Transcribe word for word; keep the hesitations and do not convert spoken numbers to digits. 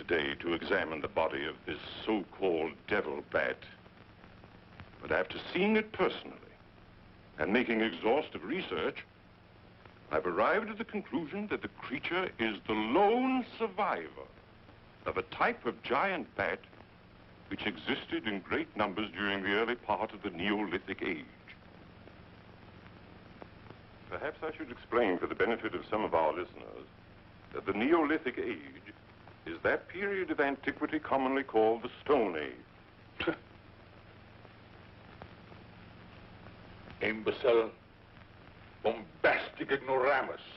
today to examine the body of this so-called devil bat. But after seeing it personally and making exhaustive research, I've arrived at the conclusion that the creature is the lone survivor of a type of giant bat which existed in great numbers during the early part of the Neolithic age. Perhaps I should explain for the benefit of some of our listeners that the Neolithic age is that period of antiquity commonly called the Stone Age. Imbecile, bombastic ignoramus.